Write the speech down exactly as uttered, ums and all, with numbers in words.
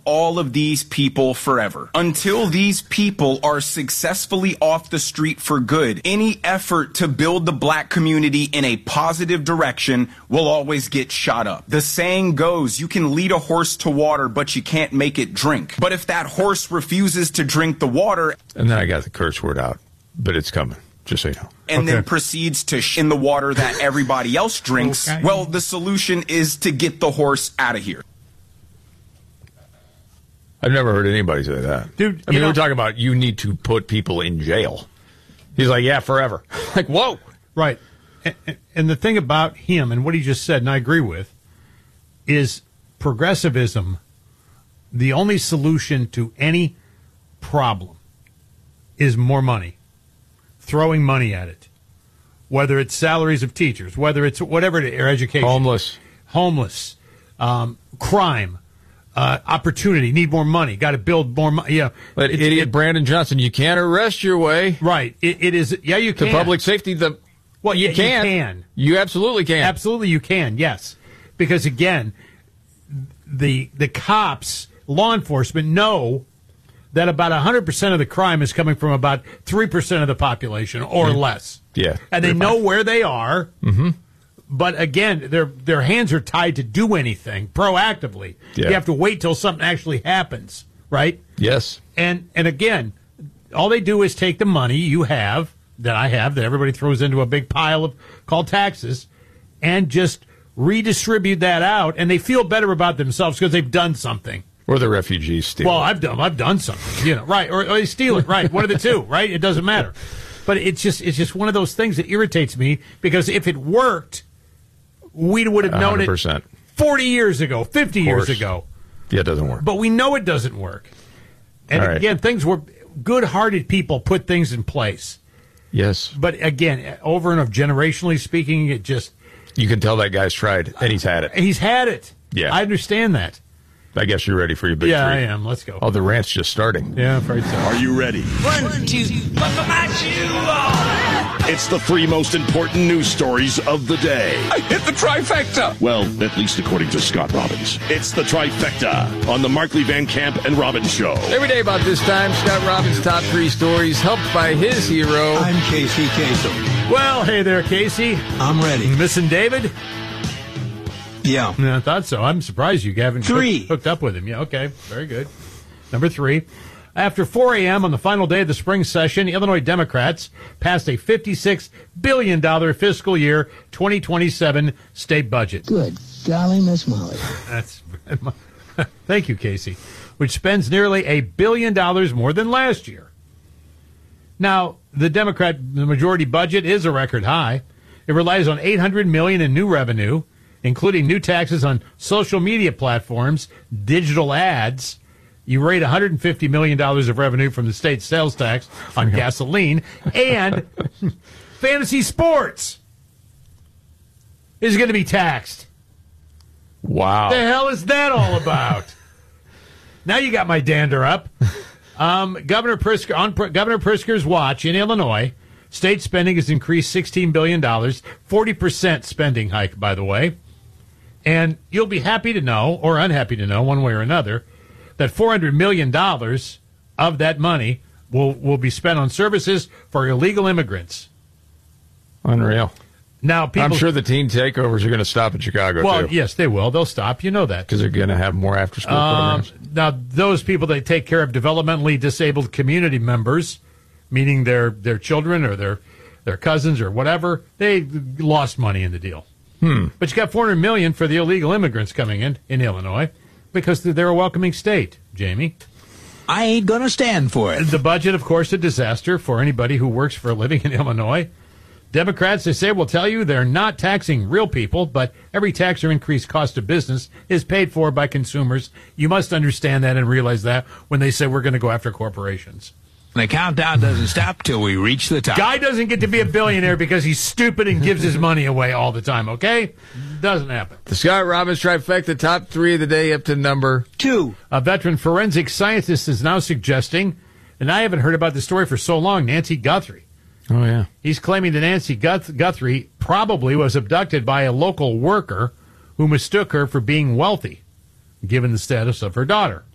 all of these people forever. Until these people are successfully off the street for good, any effort to build the black community in a positive direction will always get shot up. The saying goes, you can lead a horse to water, but you can't make it drink. But if that horse refuses to drink the water... And then I got the curse word out, but it's coming. Just so you know. And okay. then proceeds to sh in the water that everybody else drinks. Okay. Well, the solution is to get the horse out of here. I've never heard anybody say that. Dude, I mean, know, we're talking about you need to put people in jail. He's like, yeah, forever. Like, whoa. Right. And, and the thing about him and what he just said, and I agree with, is progressivism, the only solution to any problem is more money. Throwing money at it, whether it's salaries of teachers, whether it's whatever it is, or education. Homeless. Homeless. Um, crime. Uh, opportunity. Need more money. Got to build more money. Yeah. But it's, idiot it, Brandon Johnson, you can't arrest your way. Right. It, it is. Yeah, you can. To public safety, the well, you yeah, can. You can. You absolutely can. Absolutely you can, yes. Because, again, the the cops, law enforcement know that about one hundred percent of the crime is coming from about three percent of the population or yeah. less. Yeah. And they know where they are. Mm-hmm. But, again, their their hands are tied to do anything proactively. Yeah. You have to wait till something actually happens, right? Yes. And, and again, all they do is take the money you have, that I have, that everybody throws into a big pile of called taxes, and just redistribute that out. And they feel better about themselves because they've done something. Or the refugees steal Well, it. I've done, I've done something, you know, right? Or, or they steal it, right? One of the two, right? It doesn't matter. But it's just, it's just one of those things that irritates me because if it worked, we would have known one hundred percent. it forty years ago, fifty years ago. Yeah, it doesn't work. But we know it doesn't work. And All right. again, things were good-hearted people put things in place. Yes. But again, over and over, generationally speaking, it just you can tell that guy's tried and he's had it. He's had it. Yeah, I understand that. I guess you're ready for your big yeah, three. I am. Let's go. Oh, the rant's just starting. Yeah, I'm afraid so. Are you ready? One, two, buckle my shoe on. It's the three most important news stories of the day. I hit the trifecta. Well, at least according to Scott Robbins. It's the trifecta on the Markley Van Camp and Robbins Show. Every day about this time, Scott Robbins' top three stories, helped by his hero. I'm Casey Kasem. Well, hey there, Casey. I'm ready. Missing David? Yeah. yeah. I thought so. I'm surprised you haven't three. Hooked, hooked up with him. Yeah, okay. Very good. Number three. After four a.m. on the final day of the spring session, Illinois Democrats passed a fifty-six billion dollars fiscal year twenty twenty-seven state budget. Good golly, Miss Molly. That's Thank you, Casey. Which spends nearly a billion dollars more than last year. Now, the Democrat the majority budget is a record high. It relies on eight hundred million dollars in new revenue, including new taxes on social media platforms, digital ads. You rate one hundred fifty million dollars of revenue from the state sales tax on gasoline, and fantasy sports is going to be taxed. Wow. The hell is that all about? Now you got my dander up. Um, Governor Pritzker, on Governor Pritzker's watch in Illinois, state spending has increased sixteen billion dollars, forty percent spending hike, by the way. And you'll be happy to know, or unhappy to know, one way or another, that four hundred million dollars of that money will, will be spent on services for illegal immigrants. Unreal. Now, people, I'm sure the teen takeovers are going to stop in Chicago, well, too. yes, they will. They'll stop. You know that. Because they're going to have more after-school um, programs. Now, those people that take care of developmentally disabled community members, meaning their, their children or their, their cousins or whatever, they lost money in the deal. Hmm. But you got four hundred million dollars for the illegal immigrants coming in in Illinois because they're a welcoming state, Jamie. I ain't going to stand for it. The budget, of course, a disaster for anybody who works for a living in Illinois. Democrats, they say, will tell you they're not taxing real people, but every tax or increased cost of business is paid for by consumers. You must understand that and realize that when they say we're going to go after corporations. The countdown doesn't stop till we reach the top. Guy doesn't get to be a billionaire because he's stupid and gives his money away all the time, okay? Doesn't happen. The Scott Robbins trifecta, top three of the day up to number two. A veteran forensic scientist is now suggesting, and I haven't heard about this story for so long, Nancy Guthrie. Oh, yeah. He's claiming that Nancy Guth- Guthrie probably was abducted by a local worker who mistook her for being wealthy, given the status of her daughter.